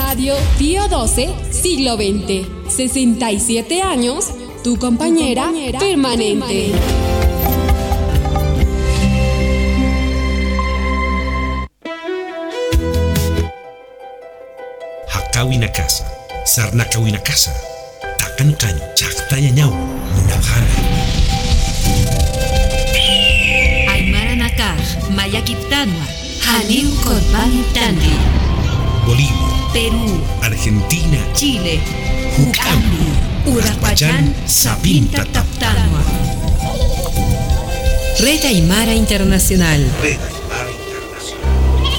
Radio Pío XII, siglo XX. 67 años, tu compañera permanente. Hakawina casa, sarnakawina casa, takankan chaktaya ñaw, munajana. Aymara nakaj, mayakiptanwa, haliu korpanitandi. Bolivia, Perú, Argentina, Chile, Hucambi, Urapachan, Sapinta Taptanwa. Red Aymara Internacional. Red Aymara Internacional.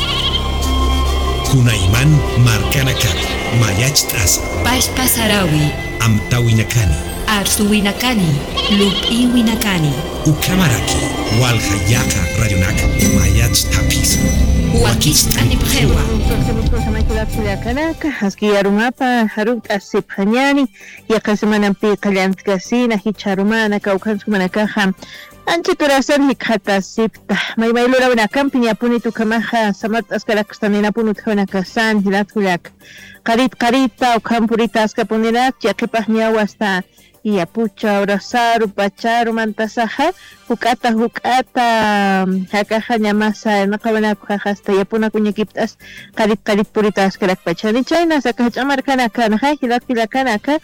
Kunayman Marcanacat, Mayach Pashpa Sarawi, Amtawinakani, Arsuwinakani, Lupiwinakani, Ucamaraki, Walhayaka Rayonak, Mayach Tapis. Huaquistanipjewa. Kanaka, Haskiyarumapa, Harut Asipanyani, Yakasmanampi Kalyantkasina, Hicharumana, Kaukansmanakaha, Anchiturasan Hikata Sipta, Mailura Nakampi, Apunitu Kamaha, Samat Askalaxtanina Punutkanakasan, Hilatulak, Karita, Okampurita Askapunirat, Yakepahnia hasta y apucha abrazar pachar mantasaja hukata hakaja ñamasa nakabana hasta yapuna kuñikiptas karit puritas karak pachani chayna saka chamarkana kana hilak kanaka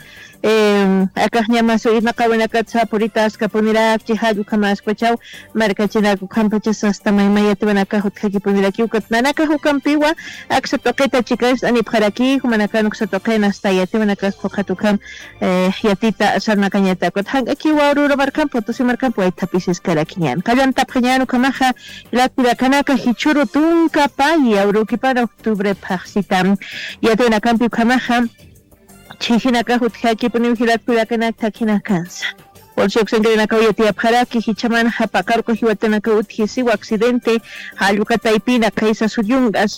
akaj ñamasa nakabana katsa puritas kapunira chihadu kamas pachau markachina kukampachas hasta maymayat banaka hutkaki punira kiukatnanaka hukampiwa aksatoqita chicas ani pharaki humanaka nuksatoqena hasta yatibanaka hokatukam yatita sarnakañata kothan aquí waurura markan potosi markan puay tapisis karakiñan kallan tapñano kamaja la kanaka hichuru tunka pay auruki para octubre paxitam yatena campi kamaja chijinaka hutkaki puni hilat kurakana takina kansa por si oxengena kauyatia paraki hichaman hapakarko hiwatenaka uthisi accidente halukata ipina kaisa suyungas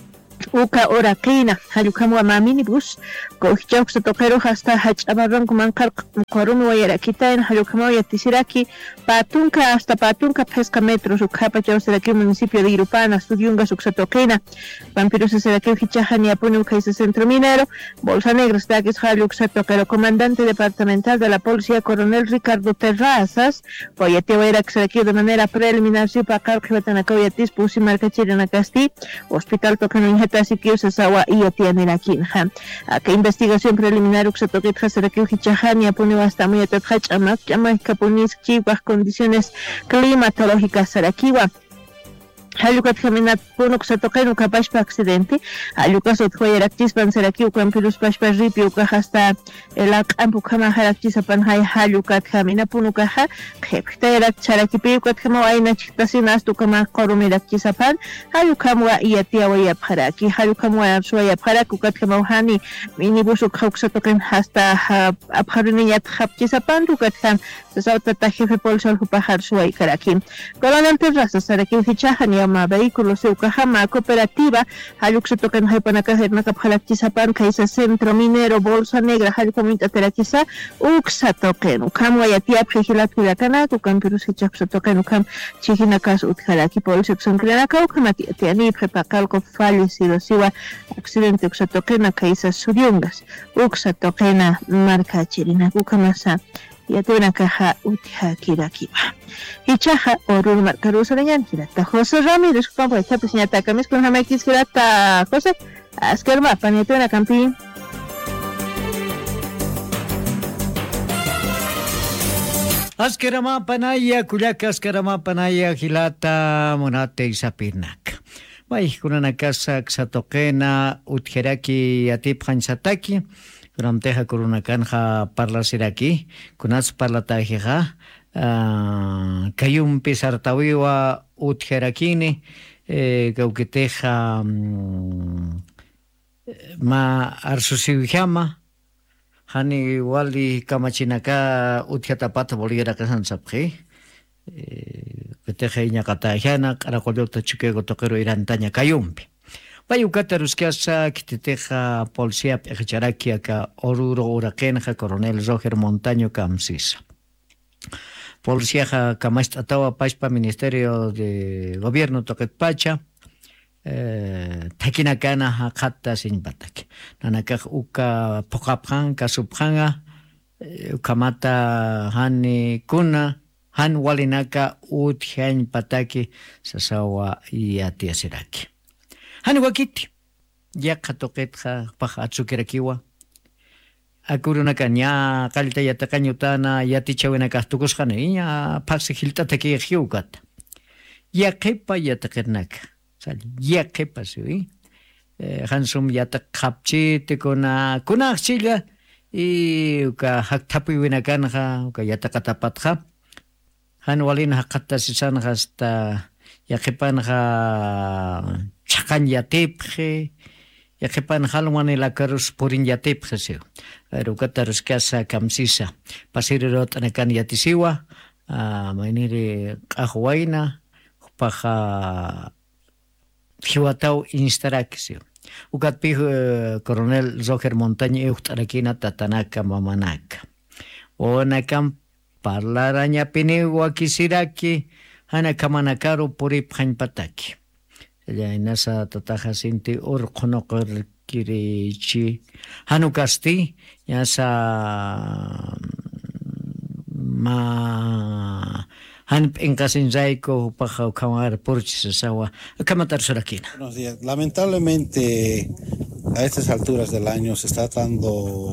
uka ora qina halukhamwa maminibus kohchauq toqero hasta hachabarran kuman qarqarumi wayarakitain halukhamwa yatisiraki patunka hasta patunka pesca metros ukapa chawsaraki municipio de Irupana Suyunga suksatoqina vampiros seraki hichahani apuni ukaisa centro minero bolsa negra stakis haluksatoqero comandante departamental de la policía coronel Ricardo Terrazas wayati wayaraksaraki de manera preliminar si pakarqi watanakayatis pusi markachirana casti hospital toqano Tasikius Sawa y Atianirakinha. Que investigación preliminar Uxatoket Hasarakiu Hichahani apone hasta muy atachama, llama Capunis Chihuas condiciones climatológicas Sarakiwa. Halukat Haminat Punuk Satokeno Kapashpa accidente, Halukas Othoyeraktis Pansarakiu Campirus Pashpa Ripiuka hasta el Ampukama Haraktis Apanhai Halukat Hamina Punukaha, Hepterak Charakipiukat Hamaina Chitasinas to Kama Koromiraktis Apan, Halukamwa Iatiawaya Paraki, Halukamwa Suaya Parakukat Hamauhani, Minibusu Kauksatoken hasta Aparuniat Hapchisapan to Katham, the South Tahife Polsol Hupahar Suai Karaki. Colonel Terrazas Saraki Hichahani. Vehículos Ukahama cooperativa Haluxotokan Hypanakaherna Kaphalaktisapan Kaisa Centro Minero Bolsa Negra Halkomita Terakisa Uxatoken Ukam Wayatia Prehilat Kurakana Kukampirus Hichapsotokan Ukam Chihinakas Uthalaki Polsexon Kranaka Ukamati Tiani Prepacalco fallecido Siwa accidente Uxatokena Kaisa Suriungas Uxatokena Marca Chirina Ukamasa Yatuna Kaha Utha Kirakiba. Hichaha orur marcarusa leñan hirata José Ramírez como esta pequeñata camis con jamequis hirata José askerma panetona campi askerama panaya kulaka askerama panaya hilata monate isapirnak Vai kuna casa xatokena utjeraki atip hansataki Ramteja corona canja parla siraki kunas parla tajiha kayum pisartawiwa utjerakini gauketeja ma arsusiwijama hani wali kamachinaka utjatapata boliera kasan sapji keteja iñakatajana karakolyota chukego tokero irantaña kayumpi Bayukata ruskiasa kititeja policía pecharakia ka oruro urakenja coronel Roger Montaño Camsisa. Policía kamast atawa pashpa Ministerio de Gobierno Toquetpacha takinakana hakata sin bataki. nanakaj uka pokapjan kasupjanga ukamata hani kuna han walinaka utjan pataki sasawa yatiasiraki hani wakiti yaqa toqetqa paqa atsukirakiwa akurunaka ña qalita yataqañutana yatichawinaka tukusqani ña paqsi hilt'ata kiqiukata yaqipa yataqirnaka yaqipa siwi hansum yataqapchitikuna kunaqchilla y uka hakthapiwinakanqa uka yataqatapatqa han walina haqqatasisanja hasta yaqipanqa chaqan yatipqi yaqipan halwanila karus purin yatipqi siw ukata ruskasa kamsisa pasirirot'anakan yatisiwa mainiri q'aqwayna paqa hiwataw instarakisiw ukatpi coronel Roger Montaña euqt'arakina tatanaka mamanaka onakan parlarañapini wakisiraki hana kamanakaru puripqañpataki inasa tataqa sinti urqunoqirkirichi hanukasti yasa hanp'inqasinrayku paqa kamar purchisasawa kamatarsurakina. Buenos días. Lamentablemente a estas alturas del año se está dando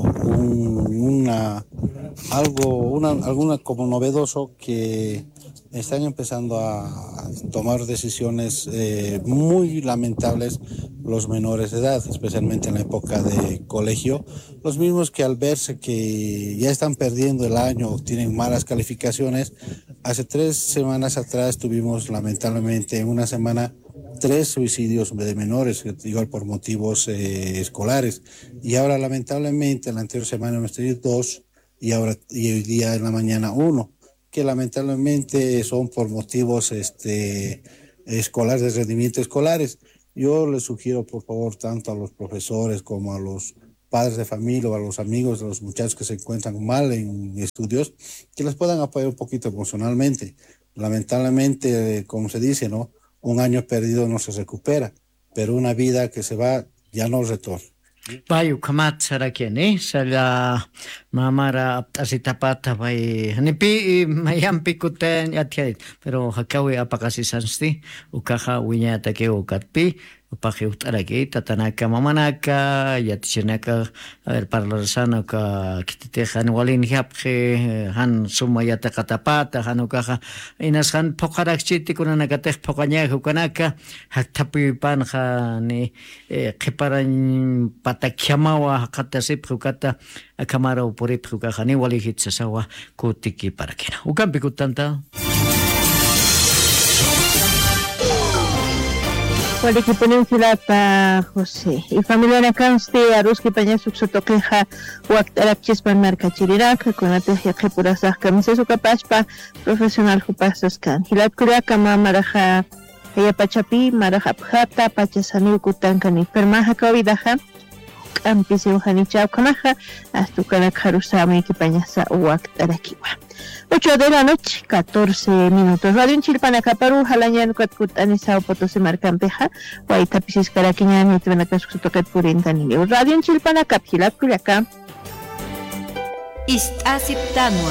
alguna como novedoso que están empezando a tomar decisiones muy lamentables los menores de edad, especialmente en la época de colegio, los mismos que al verse que ya están perdiendo el año, tienen malas calificaciones. Hace 3 semanas atrás tuvimos lamentablemente en una semana 3 suicidios de menores, igual por motivos escolares, y ahora lamentablemente en la anterior semana hemos tenido 2 y hoy día en la mañana 1, que lamentablemente son por motivos escolares, de rendimiento escolares. Yo les sugiero, por favor, tanto a los profesores como a los padres de familia o a los amigos de los muchachos que se encuentran mal en estudios, que les puedan apoyar un poquito emocionalmente. Lamentablemente, como se dice, ¿no? Un año perdido no se recupera, pero una vida que se va ya no retorna. Bayu kamat sarakeni sala mamara aptasitapata bay hanipi mayampi kuten yatiyait pero hakawi apakasisansti ukaha wiñatake ukatpi upaqi utaraki tatanaka mamanaka yatichinaka parlarsana ka kititejan walin hiapqi han sumayata katapata hanukaha inashan pokarakchiti kunanaka tek pokaña hukanaka haktapi panja ni qiparan patakyamawa haqatasip hukata akamara upurip hukaha ni walihitsasawa kutiki parakina ukampi kutanta Walikipunin sila pa Jose. Y familia na kanste aruski paña suksotokeja waktarapchis pan markachirirak kunate yaqipurasaq kamisa sukapashpa profesional hupasas kan. Hilap kuraka maraja pachapi maraja phata pachasani kutankani permaja kawidaja kampisi uhanichao kanaja hasta kanakharusami kipañasa waktarakiwa. 8 de la noche, 14 minutos. Radio en Chilpanacaparu, Jalañan, Cuatcutani, Sao Potosí, Marcampeja, Guaitapisis, Caraquiñan, y Tvenacasutocat Purintanini. Radio en Chilpanacap, Gilapuriaca. Istasiptanua.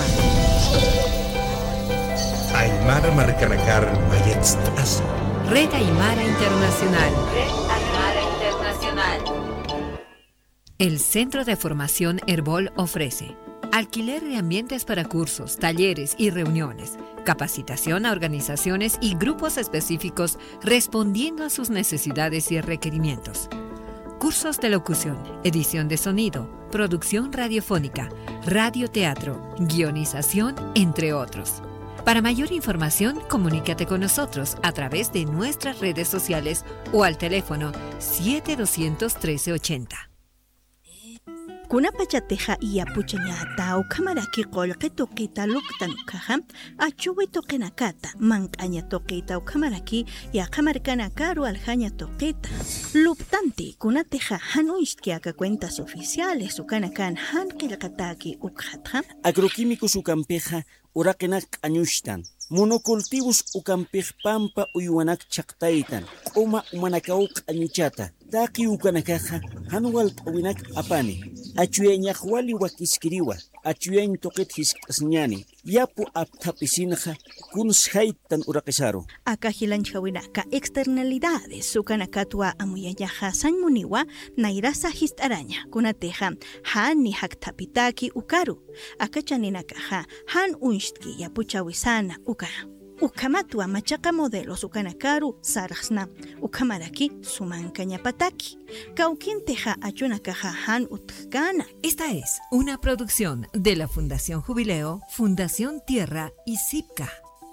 Aymara Marcanacar, Mayetz. Red Aymara Internacional. Red Aymara Internacional. El Centro de Formación Herbol ofrece alquiler de ambientes para cursos, talleres y reuniones, capacitación a organizaciones y grupos específicos respondiendo a sus necesidades y requerimientos. Cursos de locución, edición de sonido, producción radiofónica, radioteatro, guionización, entre otros. Para mayor información, comunícate con nosotros a través de nuestras redes sociales o al teléfono 7200-1380. Kuna pachateja iya puchañata ukamaraki qolqi tuqita luktanukaja achuwi tuqinakata manq'aña tuqita ukamaraki yaqamarkanakaru aljaña tuqita luptanti kunateja han uishtiaka cuentas oficiales ukanakan han qillqataki ukhatja agroquímicos ukampeja uraqinak añushtan monocultivos ukampej pampa uywanak chaqtaytan q'uma umanakaw q'añuchata taqi ukanakaja hanwal q'uwinak apani achuyañaqwali wakiskiriwa achuyañ toqit hisk'asñani yapu aptapisinja kunshaytan uraqisaro akajilanchawinaka externalidades sukanakatua amuyayaja sanmuniwa nairasa histaraña kunateja han ni haktapitaki ukaru akachaninakaja han unshtki yapuchawisana ukamatua machaca modelos ukanakaru sarasna ukamaraki sumancañapataki kaukinteja achunakaja han utkana. Esta es una producción de la Fundación Jubileo, Fundación Tierra y Sipca.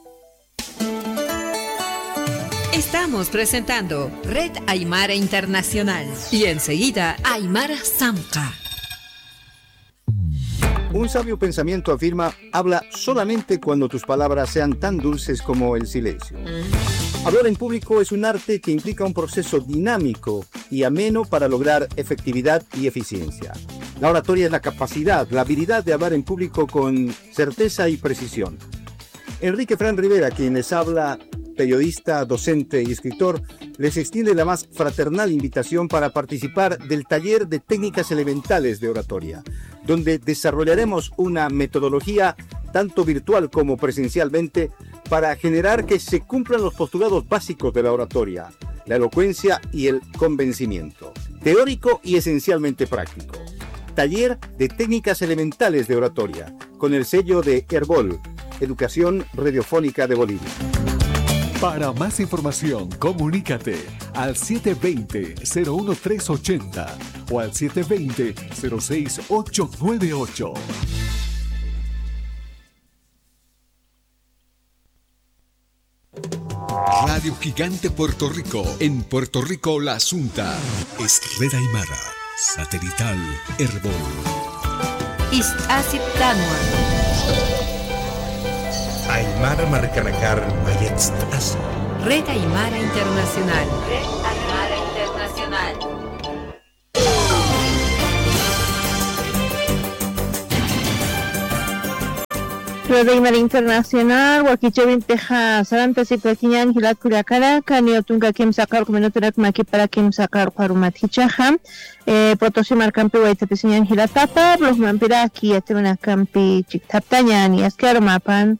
Estamos presentando Red Aymara Internacional y enseguida Aymara Samca. Un sabio pensamiento afirma, habla solamente cuando tus palabras sean tan dulces como el silencio. Hablar en público es un arte que implica un proceso dinámico y ameno para lograr efectividad y eficiencia. La oratoria es la capacidad, la habilidad de hablar en público con certeza y precisión. Enrique Fran Rivera, quien les habla, periodista, docente y escritor, les extiende la más fraternal invitación para participar del taller de técnicas elementales de oratoria, donde desarrollaremos una metodología tanto virtual como presencialmente para generar que se cumplan los postulados básicos de la oratoria, la elocuencia y el convencimiento, teórico y esencialmente práctico. Taller de técnicas elementales de oratoria, con el sello de Herbol, Educación Radiofónica de Bolivia. Para más información, comunícate al 720-01380 o al 720-06898. Radio Gigante Puerto Rico. En Puerto Rico, La Asunta es Red Aymara. Satelital Herbol. Istasip Tanua. Aymara Marcanakar Mayetstas. Red Aymara Internacional. Red Aymara Internacional. Red Aymara Internacional, Huaquichevin Teja, Saranta Sipaquiñan, Gilat Curiacara, Caniotunga Kim Sakar, Comenoturak Maki para Kim Sakar, Parumat Hichaja, Potosí Marcampi, Huaytepisiñan, Gilatata, los Mampiraki, Atemana Campi, Chictaptañan, y Ascarmapan.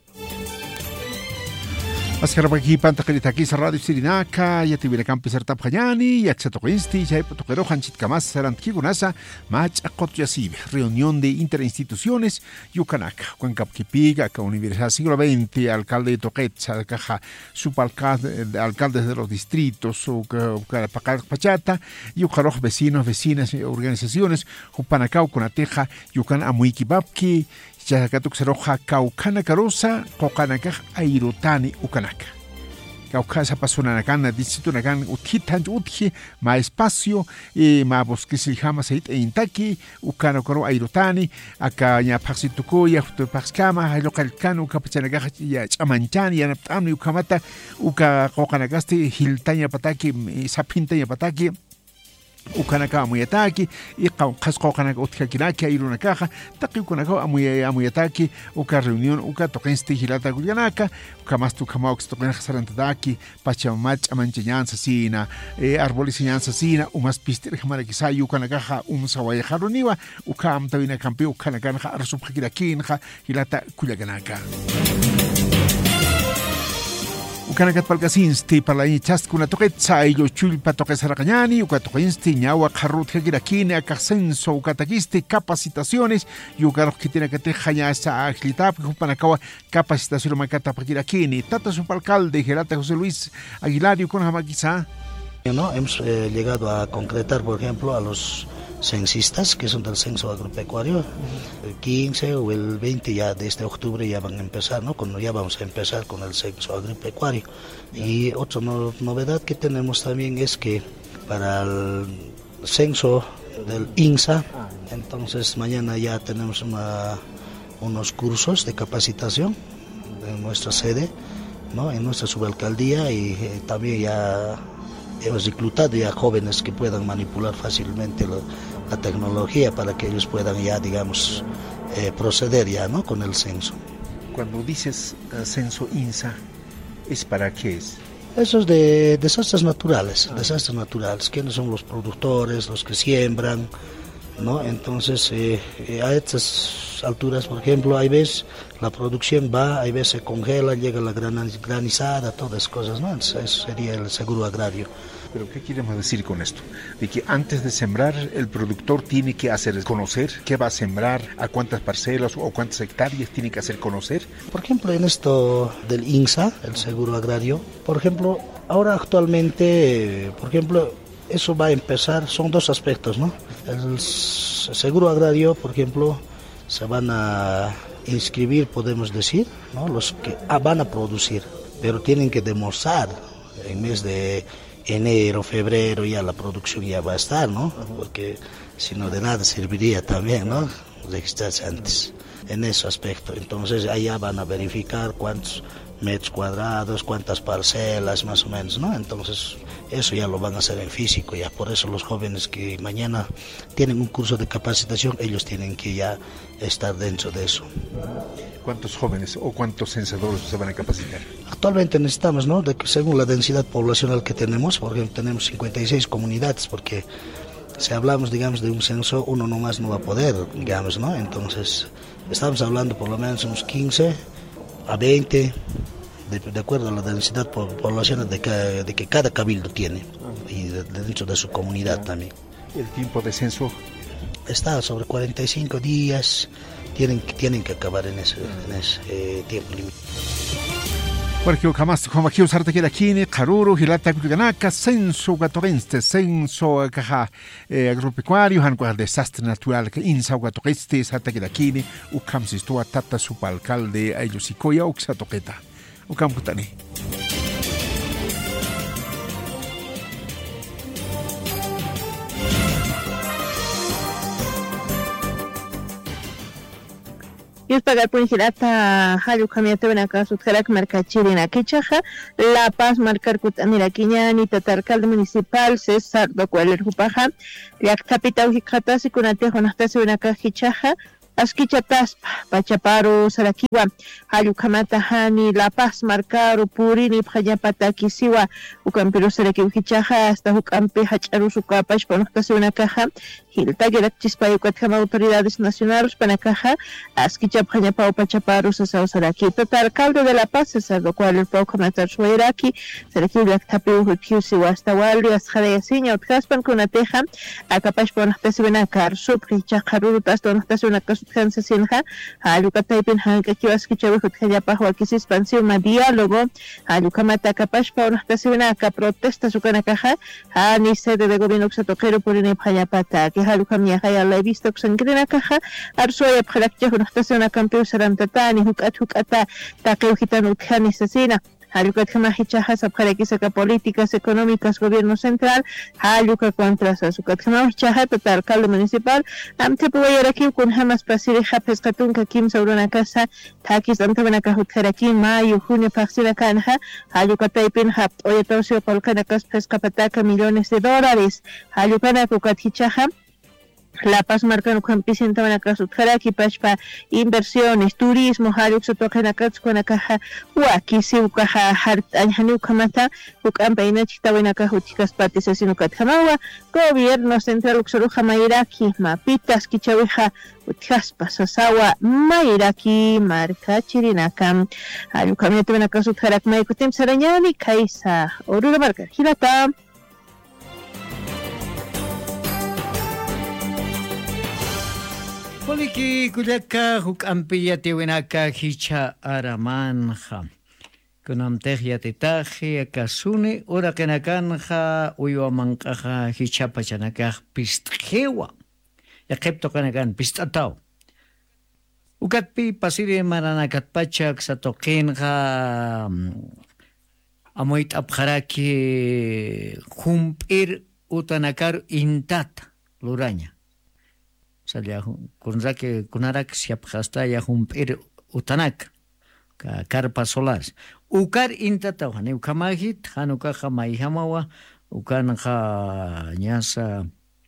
Ascarabaki Pantaquitaki Radio Sirinaka, Yativira Campi Sertap Hayani, Yaxatoquinsti, Yaipotokero Hanchitkamas, Sarantigunasa, Mach Acotyasib, reunión de interinstituciones, Yucanac, Huancapquipiga, Universidad Siglo XX, alcalde de Toquetza, Caja, alcaldes de los distritos, Pachata, Yucaroj, vecinos, vecinas, organizaciones, Jupanacau, Conateja, Yucan Amuikibapki, Yakatuk Seroja Caucana Carosa, Cocanacaj Airotani Ucanaca. Caucasa Pasunanacana, Distritunacan, Uthitan Uthi, Ma Espacio, Ma Bosquisiljama Seit e Intaki, Ucanacaro Airotani, Acaña Paxitucoya, Paxcama, Localcano, Capachanagaja, Chamanchani, Yanaptami, Ucamata, Uca Cocanagasti, Hiltania Pataki, Sapinta Pataki. Ukanaka amuyataki y qasqoqanak utkakiraki ayrunakaja taqiukunaka amuyataki uka reunión uka toqensti hilata gullanaka uka mastu kamaux toqenaja sarantadaki pachamach amanchañanza sina árboles ñanza sina umas pistir jamarakisayu ukanakaja sawayjaruniwa uka amtawina campi ukanakanja arsubhakirakinja hilata kullaganaka. Ukanakat palkasinsti parlaichast kuna toquetza y yochulpa toquesaracanyani, ukatoquinsti ñawa carrut hegirakine acasenso ukataquisti capacitaciones y ukaros que tiene que te jañasa agilitap kupanacawa capacitación macata paquirakine. Tata su alcalde Gerata José Luis Aguilar con Jamaquiza. No, hemos llegado a concretar, por ejemplo, a los censistas que son del censo agropecuario. El 15 o el 20 ya de este octubre ya van a empezar, ¿no? Ya vamos a empezar con el censo agropecuario. Y otra novedad que tenemos también es que para el censo del INSA Entonces mañana ya tenemos unos cursos de capacitación en nuestra sede, ¿no? En nuestra subalcaldía, y también ya hemos reclutado ya jóvenes que puedan manipular fácilmente la tecnología para que ellos puedan ya, digamos, proceder ya, ¿no? Con el censo. Cuando dices censo INSA, ¿es para qué es? Eso es de desastres naturales, quiénes son los productores, los que siembran, ¿no? Entonces, a estas alturas, por ejemplo, hay veces la producción hay veces se congela, llega la granizada, todas esas cosas, ¿no? Entonces, eso sería el seguro agrario. ¿Pero qué queremos decir con esto? De que antes de sembrar, el productor tiene que hacer conocer qué va a sembrar, a cuántas parcelas o cuántas hectáreas tiene que hacer conocer. Por ejemplo, en esto del INSA, el seguro agrario, por ejemplo, ahora actualmente, por ejemplo, eso va a empezar, son dos aspectos, ¿no? El seguro agrario, por ejemplo, se van a inscribir, podemos decir, ¿no? Los que van a producir, pero tienen que demostrar en mes de enero, febrero, ya la producción ya va a estar, ¿no? Porque si no, de nada serviría también, ¿no? Registrarse antes en ese aspecto. Entonces allá van a verificar cuántos metros cuadrados, cuántas parcelas más o menos, ¿no? Entonces eso ya lo van a hacer en físico, ya. Por eso los jóvenes que mañana tienen un curso de capacitación, ellos tienen que ya estar dentro de eso. ¿Cuántos jóvenes o cuántos censadores se van a capacitar? Actualmente necesitamos, ¿no? Según la densidad poblacional que tenemos, porque tenemos 56 comunidades, porque si hablamos, digamos, de un censo, uno nomás no va a poder, digamos, ¿no? Entonces, estamos hablando por lo menos unos 15 a 20, de acuerdo a la densidad poblacional de que cada cabildo tiene, y dentro de su comunidad también. ¿El tiempo de censo? Está sobre 45 días, tienen que acabar en ese tiempo límite. Porque jamás como aquí usarte que aquí ni caruru hilata ganaka censo gatorenste censo caja agropecuario han cual desastre natural que insa gatoreste sata que aquí ni ukam sistua tata su alcalde ellos y coya uxa toqueta ukam putani. Yus pagar punjilata halu kamiate benaka sutkarak marcachirina kichaja La Paz marcar kutanira kiñani tatarcal municipal César Docualer Jupaja yak capitao hikata sikunate honastase benaka kichaja Asquichatas Pachaparo Sarakiwa halu kamata hani La Paz marcar purini pajapata kisiwa ukampiro saraki kichaja hasta hukampe hacharu sukapash honastase benaka Hiltagerak chispayukat kama autoridades nacionales panacaja, asquichap jañapao pachaparu sasao saraki. Tata alcalde de La Paz, César Docualer Pau Kamatar Suairaki, saraki yak tapiu hukiusi wastawalri asjadayasiña utjaspan kunateja, akapash ponastasi benakar, supri chakaruru tasto nastasi benakasutjan sesinja, alukataipin hankaki asquichabu hutjayapa huakisis pansiu ma diálogo, alukamata akapash ponastasi benaka protesta sukanakaja, ni sede de gobierno xatoquero por inepjayapata. Halukam Yahaya la visto sangrina caja, Arsoya Prakya, una campeón Sarantatani, Hukata, Takeo Gitano Khan asesina. Halukat Hamahichajas, Apjarequisaka políticas económicas, gobierno central, Haluka contra Sasukat Hamahichaja, alcalde municipal, Amtepuayaraki, con Hamas Pasiri, Hapescatunca, Kim Saurona Casa, Takis Antabanakahutarakim, Mayo, Junio, Paxina Kanja, Halukataipin, Hap, Oyatosio, Polkanacas, Pescapataca, millones de dólares, Halukana Kukatichaja. La Paz marca un campesino en acá Jaraki Pachpa inversiones turismo Haluk Sotoka Nakats con la caja Waki Siukaja Hart Anjanu Kamata Ukampaina Chita Wenaka Huchicas Patis Asinukat Hamawa Gobierno Central Uxoruja Mairaki Mapitas Kichawiha Uchaspa Sasawa Mairaki Marca Chirinakam Halukamete Wenaka Jarak Maikutim Sarañani Kaisa Orura Marca Hirata. Poliki kuyaka hukampiya tiwinaka hicha aramanja. Kunamtejya titaji akasuni ura kenakanja uyuamankaja hicha pachanakaj pistjewa. Yakepto kanakan pistatao. Ukatpi pasiri maranakatpachak satokinja amoit abjaraki humpir utanakar intata luraña. ya kunrake kunarak siap hasta ya humpir utanak carpa solares ukar intata hani ukamagit hanuka jamai hamawa ukan ha nyasa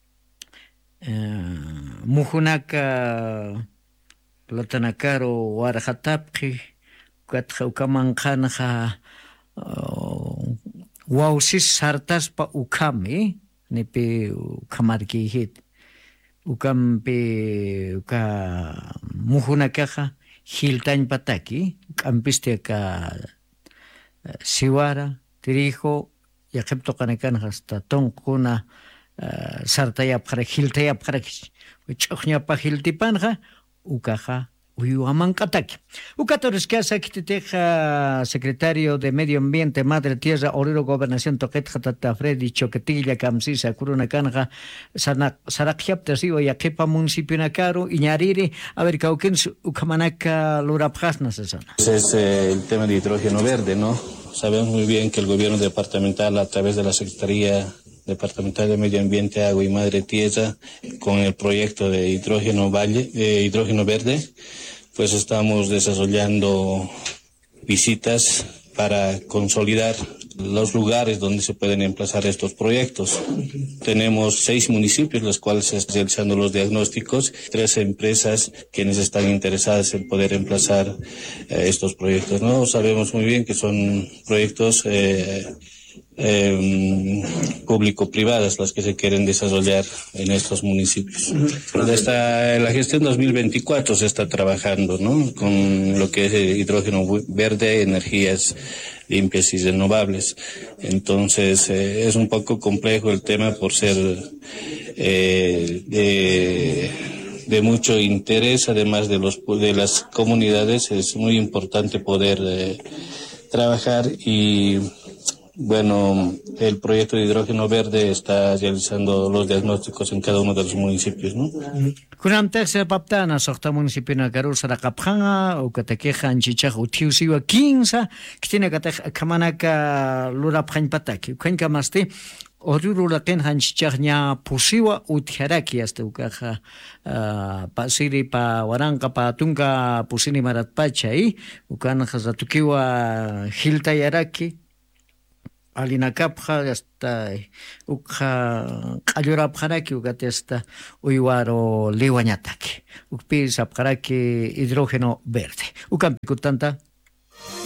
muhunaka latanakaro warhatapki katha ukamankhana ha wausis sartas pa ukami nipi ukamarki hit ukampe uka muhunaka hiltañ pataki kampiste ka siwara trigo yaqipto kanakan hasta tonkuna sartaya para hiltaya para ch'uqña pa hiltipanja ukaja uyuamankataki ukatoris casa kititeja secretario de Medio Ambiente Madre Tierra Oruro Gobernación Toquetja Tata Freddy Choquetilla Kamsisa Kuruna Kanja Sarakjapta Sigo Yakepa Municipio Nakaro Iñariri a ver cauquén ukamanaka lurapjasna sesana. Es el tema de hidrógeno verde, ¿no? Sabemos muy bien que el gobierno departamental a través de la Secretaría Departamental de Medio Ambiente, Agua y Madre Tierra, con el proyecto de hidrógeno verde, pues estamos desarrollando visitas para consolidar los lugares donde se pueden emplazar estos proyectos. Tenemos 6 municipios, los cuales se están realizando los diagnósticos, 3 empresas quienes están interesadas en poder emplazar estos proyectos, ¿no? Sabemos muy bien que son proyectos público-privadas las que se quieren desarrollar en estos municipios. Hasta la gestión 2024 se está trabajando, ¿no? Con lo que es el hidrógeno verde, energías limpias y renovables. Entonces es un poco complejo el tema por ser de mucho interés, además de las comunidades. Es muy importante poder trabajar y bueno, el proyecto de hidrógeno verde está realizando los diagnósticos en cada uno de los municipios, ¿no? Kunamtek se paptana sohta municipio na Karur Sarakapjanga o Katakeja Anchichaj Utiusiwa 15 que tiene kamanaka lurapjan pataki. Kuenka masti Oruro la ken hanchichajña pusiwa utjaraki hasta ukaja pasiri pa waranka pa tunka pusini maratpacha y ukana hazatukiwa hilta yaraki alinakapja hasta ukja qallurapjaraki ukate hasta uywaro liwañataki ukpi sapjaraki hidrógeno verde ukampikutanta